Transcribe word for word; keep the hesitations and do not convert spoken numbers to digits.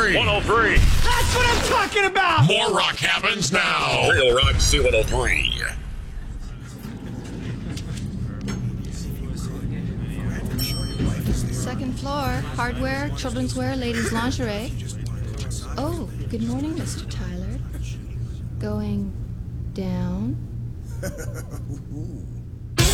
three. one oh three. That's what I'm talking about! More rock happens now. Real Rock C one oh three. Second floor, hardware, children's wear, ladies' lingerie. Oh, good morning, Mister Tyler. Going down?